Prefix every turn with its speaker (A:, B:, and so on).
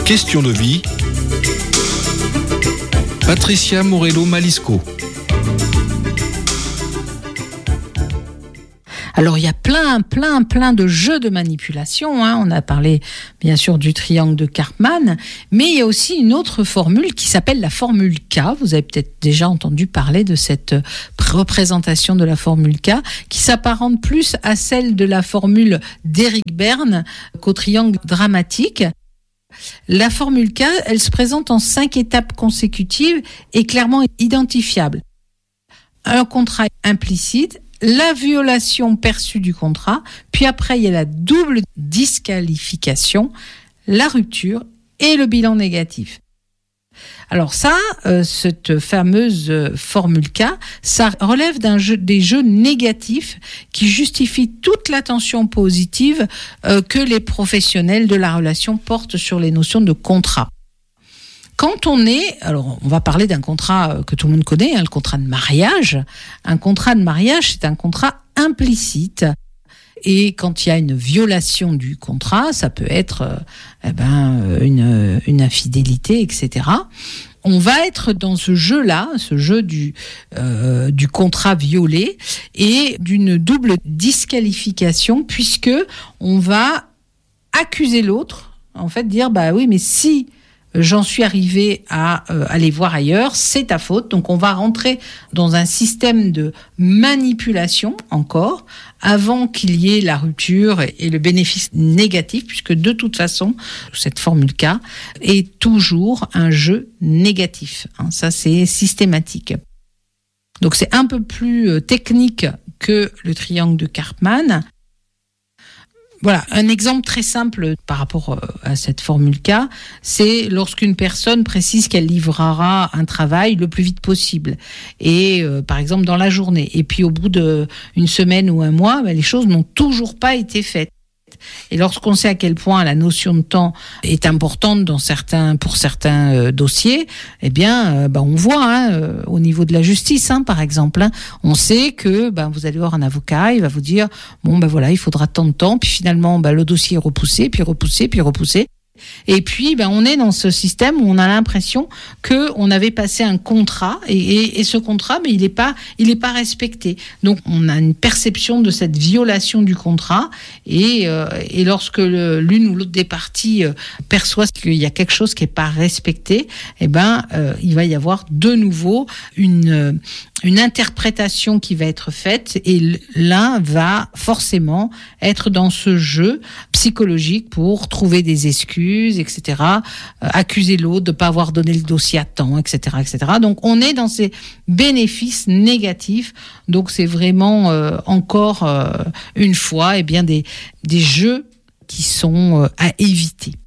A: Question de vie. Patricia Morello-Malisco.
B: Alors, il y a plein de jeux de manipulation. On a parlé, bien sûr, du triangle de Karpman, mais il y a aussi une autre formule qui s'appelle la formule K. Vous avez peut-être déjà entendu parler de cette représentation de la formule K, qui s'apparente plus à celle de la formule d'Eric Berne qu'au triangle dramatique. La formule K, elle se présente en 5 étapes consécutives et clairement identifiables. Un contrat implicite, la violation perçue du contrat, puis après il y a la double disqualification, la rupture et le bilan négatif. Alors ça, cette fameuse formule K, ça relève des jeux négatifs qui justifient toute l'attention positive que les professionnels de la relation portent sur les notions de contrat. Quand on va parler d'un contrat que tout le monde connaît, le contrat de mariage. Un contrat de mariage, c'est un contrat implicite. Et quand il y a une violation du contrat, ça peut être une infidélité, etc. On va être dans ce jeu-là, ce jeu du contrat violé et d'une double disqualification, puisque on va accuser l'autre, en fait, dire oui, mais si j'en suis arrivé à aller voir ailleurs, c'est ta faute. Donc on va rentrer dans un système de manipulation encore, avant qu'il y ait la rupture et le bénéfice négatif, puisque de toute façon, cette formule K est toujours un jeu négatif. Ça, c'est systématique. Donc c'est un peu plus technique que le triangle de Karpman. Voilà, un exemple très simple par rapport à cette formule K, c'est lorsqu'une personne précise qu'elle livrera un travail le plus vite possible, et par exemple dans la journée. Et puis au bout d'une semaine ou un mois, les choses n'ont toujours pas été faites. Et lorsqu'on sait à quel point la notion de temps est importante pour certains dossiers, on voit au niveau de la justice, par exemple, on sait que vous allez voir un avocat, il va vous dire il faudra tant de temps, puis finalement le dossier est repoussé, puis repoussé, puis repoussé. Et puis, on est dans ce système où on a l'impression que on avait passé un contrat et ce contrat, il est pas respecté. Donc, on a une perception de cette violation du contrat et lorsque l'une ou l'autre des parties perçoit qu'il y a quelque chose qui est pas respecté, il va y avoir de nouveau une interprétation qui va être faite et l'un va forcément être dans ce jeu psychologique pour trouver des excuses, etc., accuser l'autre de ne pas avoir donné le dossier à temps, etc., etc. Donc, on est dans ces bénéfices négatifs. Donc, c'est vraiment encore une fois des jeux qui sont à éviter.